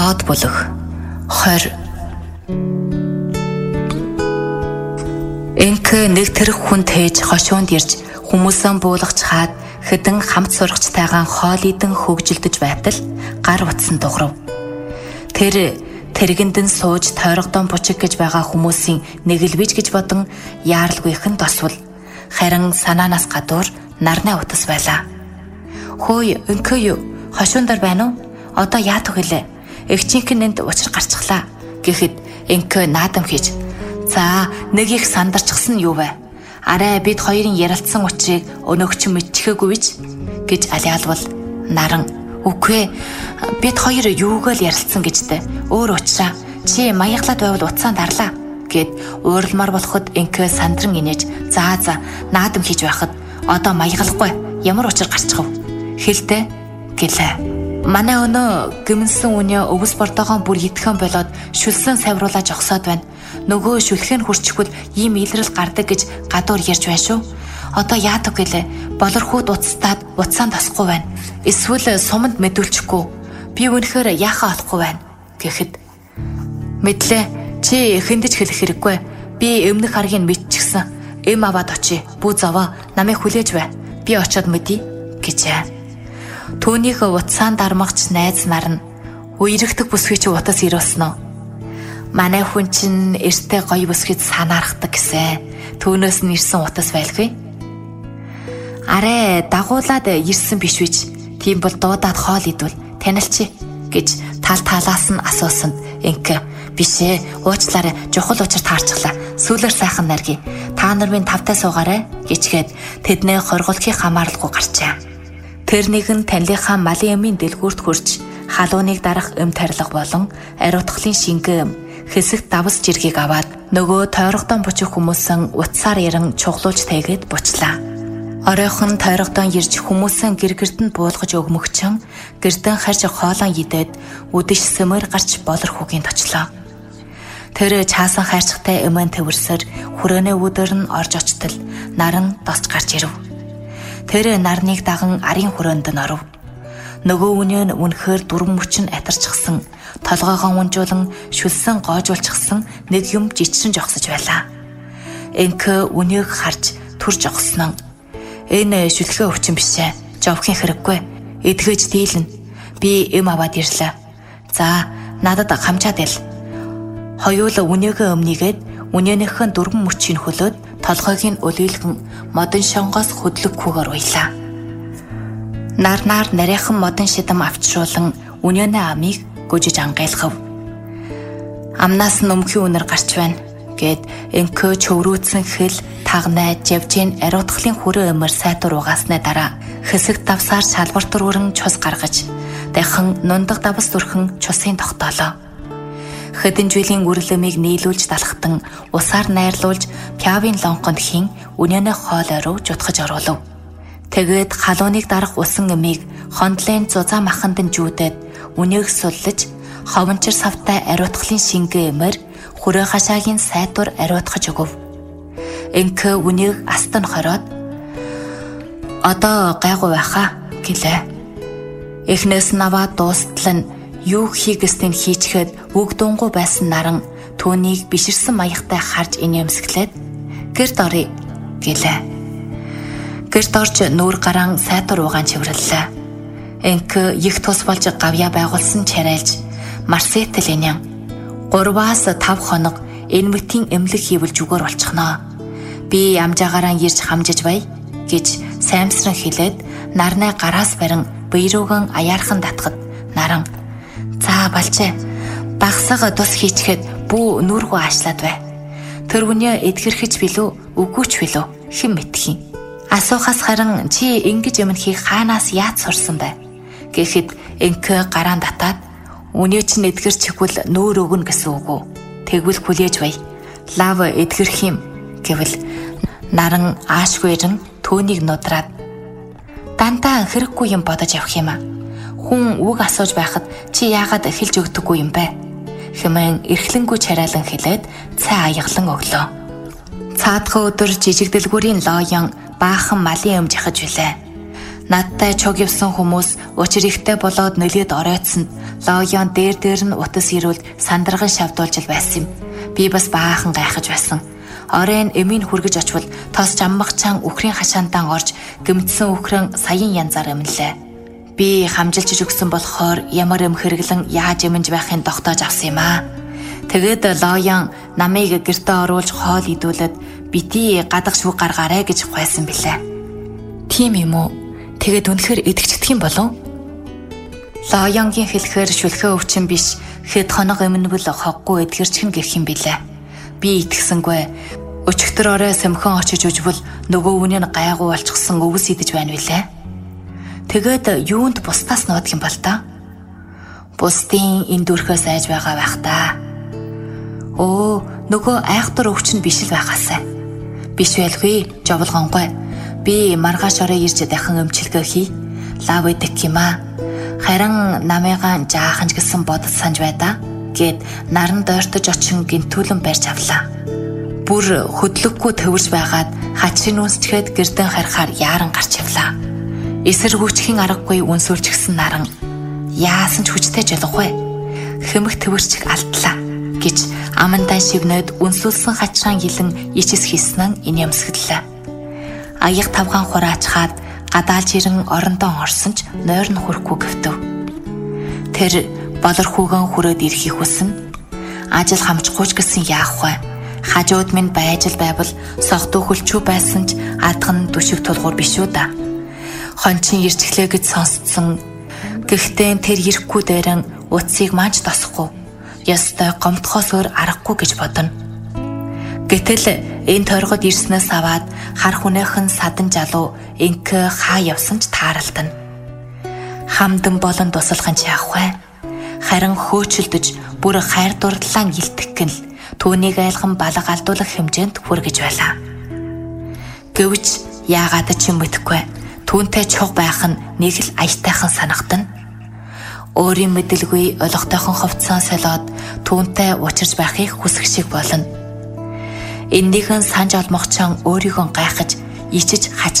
Доод бүлэг 20. Энк нэг тэрэг хүн тээж хошуунд ирж хүмүүсээ буулгаж хаад хэдэн хамт сурагчтайгаан хоол идэн хөгжилдөж байтал гар утсан дуграв. Тэр тэргэндэн сууж тойрогдон бучиг гэж байгаа хүмүүсийн нэгэлбэж гэж бодон яаралгүй хэн тосвол харин санаанаас гадуур нарны утас байлаа. Хөөе, энкөө юу? Хошуундar байна уу? Одоо яах вэ? Эгчийнхэн энд учир гарчихлаа гэхэд энкөө наадам хийж. За, нэг их сандарчихсан юу вэ? Арай бид хоёрын ярилцсан учрыг өнөөгч мэдчихээгүй бич гэж алиалвал наран үгүй бид хоёр юугаар ярилцсан гэжтэй. Өөр учраа чи маяглаад байвал уцаан дарлаа гэд ууралмаар болоход энкөө сандран инээж за наадам хийж байхад одоо маяглахгүй ямар учир гарчихв хэлдэ гэлээ. Манай өнөө гимнсэн үнэ өвс бортогоон бүр идэхэн болоод шүлсэн савруулаа жогсоод байна. Нөгөө шүлхэн хурчгвал ийм илрэл гардаг гэж гадуур ярьж байна шүү. Одоо яадаг гэлээ. Болорхууд уцтаад уцаан тасахгүй байна. Эсвэл суманд мэдүүлчихгүй. Би үнэхээр яахаа олохгүй байна гэхэд мэдлээ. Чи хэндэж хэлэх хэрэггүй. Би өмнөх харгийг мэдчихсэн. Эм аваад очие. Бүү зовоо. Намайг хүлээж бай. Би очиод мэдье гэжээ. Түүнийг уцаан дармагч найз нар нь үерхдэг бүсгүй чи утас ирүүлсэн үү? Манай хүн чинь эртээ гоё бүсгүйд санаарахдаг гэсэн. Түүнээс нь ирсэн утас байлгүй. Арэ дагуулад ирсэн биш вич. Тийм бол дуудаад хоол идвэл танилчи гэж талаас нь асуусанд энк бишээ уучлаарай жухал учир таарчлаа. Сүүлэр сайхан нарги. Та нар минь тавтай суугаарай гэчгээд тэднээ хорголохыг хамаарлахгүй гарчаа. Тэр нэгэн танилынхаа малын эмийн дэлгүүрт хурж халууныг дарах эм тарилга болон ариутгалын шингэн хэсэгт давс жиргийг аваад нөгөө тойрогдон бучих хүмүүсэн утсаар яран чуглуулж тэгээд бучлаа. Оройхон тойрогдон ирж хүмүүсэн гэргэрдэнд буулгаж өгмөгчөн гэрдэн харж хоолон идээд үдэш сөмөр гарч болор хүүгийн точлоо. Тэр чаасан хайрцагтай эмэн төвөрсөр хүрээний өдөр нь орж очтол наран досч гарч ирэв. Тэр нарныг даган арын хүрээнд нь оров. Нөгөө үнэн үнэхээр дүрм мөчн атарчихсан, толгоогоо унжуулан шүлсэн гоожуулчихсан нэг юм жичсэн жогсож байлаа. Энк үнийг харж түр жогсноо. Энэ шүлхээ өвчин бишээ. Жовхийн хэрэггүй. Эдгэж дийлэн. Би эм аваад ирлээ. За, надад хамчаад ил. Хоёул үнийгээ өмнөгээд үнэнийхэн дүрм мөчийг хөлөөд толгойг нь өлөөлгөн модон шонгоос хөдлөггүйгээр уйлаа. Нарнаар нарийнхан модон шидэм авчруулан үнэнээ амийг гүжиж ангайлгав. Амнаас нь өмхийн үнэр гарч байна гэд энкөө чөврүүцэн хэл тагнай живжийн ариутгалын хүрээ өмөр сайтар угаасны дараа хэсэг давсаар шалбарт өргөн цус гаргаж дахин нундаг давс дүрхэн цусын тогтоолоо. Хэдэн жилийн үрлэмийг нийлүүлж далхтан усаар найрлуулж пявын лонконд хин үнэнээ хоолой руу жутгаж оруулав. Тэгээд халууныг дарах усан эмийг хондлын зузаа маханд нь жүүдэд үнийг суллаж ховончир савтай ариутгалын шингээ эмэр хүрээ хашаагийн сайтур ариутгаж өгөв. Энк үнийг астан хороод одоо гайгүй байхаа гэлээ. Эхнээс нь аваад дуустал нь юу хийгэстэн хийчихэд үг дунгу байсан наран түүнийг биширсэн маягтай харж инээмсэглээд гэрд оръё гэлээ. Гэрд орж нүүр гараан сайтар уугаан чивэрлээ. Энк их тус болж гавья байгуулсан чарайлж марсетл инyan 3-5 хоног энмэтийн эмнэлэг хийвэл зүгээр болчихноо. Би амжаагаараа ирж хамжиж бай гэж саймсран хэлээд нарнаа гараас барин биерүүгэн аяархан татхад наран за балчээ. Багсаг тус хийчихэд бүү нүргүү аашлаад бай. Тэр хүнээ эдгэрхэж билүү, үгүйч билүү хэн мэдхийн. Асуухаас харин чи ингэж юм хийх хаанаас яат сурсан бэ? Гэхэд энк гараан татаад үнээ чинь эдгэрчихвэл нүүр өгнө гэсэн үг үү? Тэгвэл хүлээж бай. Лав эдгэрх юм гэвэл наран аашгүйрэн түүнийг нудраад дантаа хэрэггүй юм бодож явах юм аа. Хүн үг асууж байхад чи яагаад эхэлж өгдөггүй юм бэ? Хэмээн эрхлэнгүй чарайлан хэлээд цай аяглан өглөө. Цаадхан өдөр жижиг дэлгүүрийн лоён баахан малын өмж хаж билээ. Надтай чог явсан хүмүүс учир ихтэй болоод нөлөөд оройтсонд Лоян дээр нь утас ирүүл сандраган шавдуулж байсан юм. Би бас баахан гайхаж байсан. Оройн эмийн хүргэж очвол тос жаммагчаан үхрийн хашаантан орж гэмтсэн үхрэн саяын янзаар эмнэлээ. Би хамжилж өгсөн болохоор ямар эм хэрэглэн яаж эмэнж байхын тогтоож авсан юм аа. Тэгээд Лоян намайг гэртээ оруулж хоол идүүлээд бити гадах шүүг гаргаарэ гэж хуйсан билээ. Тийм юм уу? Тэгээд үнэхээр идэвчдэх юм болов? Лоянгийн хэлэхээр шүлхээ өвчин биш, хэд хоног эмнэвэл хоггүй эдгэрчхэн гэх юм билээ. Би итгэсэнгүй. Өчигдөр орой сэмхэн очиж үжвэл нөгөө үнийн гайгүй болчихсон өвс идэж байна билээ. Тэгээд юунд бусдаас нуудаг юм бол та? Бусдын энэ дүрхээс айж байгаа байх та. Нөгөө айхтар өвчин биш л байгаасай. Биш байлгүй, жовлгонгой. Би маргааш орой ирж дахин өмчлөгөө хий. Лав идэх юм аа. Харин намайгаа жаахан ч гэсэн бодож санаж байдаа гэд наран дойртож очин гинтүүлэн барьж авлаа. Бүр хөдлөггүй төвөрж байгаад хачрын үнсчгээд гэрдэн харахаар яаран гарч явлаа. Эсэргүүчхийн аргагүй үнсүүлчихсэн наран яасан ч хүчтэй жолгохгүй. Хэмэх төвөрчих алдлаа гэж амандаа шивнээд үнсүүлсэн хачраан гилэн ичис хийснэн инээмсгэлээ. Аяг тавгаан хураачхаад гадаалж ирэн орондоо орсон ч нойр нь хүрэхгүй гэвтэв. Тэр болор хүүгэн хүрээд ирэхийг хүснэ. Ажил хамжихгүй ч гэсэн яах вэ? Хажууд минь байж л байвал согтуу хөлчүү байсан ч адган дүшиг тулгуур биш үү да. Хончин ирчихлээ гэж сонсцсон. Гэхдээ тэр ирэхгүй дээрэн утсыг маань ч тосохгүй. Ястай гомдохоос өөр аргагүй гэж бодно. Гэтэл энэ торгод ирснээс аваад хар хүнийхэн садан жалуу инкэ хаа явсан ч тааралдана. Хамдан болон туслахын ч яах вэ? Харин хөөчөлдөж бүр хайр дурлалан илтгэх гэн л түүнийг айлхан балга алдуулах хэмжээнд хүргэж байлаа. Гэвч яагаад ч юм мэдэхгүй. Түүнтэй чуг байх нь нэг л аятайхан санагдана. Өөрийн мэдлгүй ойлгохтойхон ховцсон солиод түүнтэй уучирж байхыг хүсэх шиг болно. Эндийнхэн санж олмогчон өөрийгөө гайхаж ичиж хач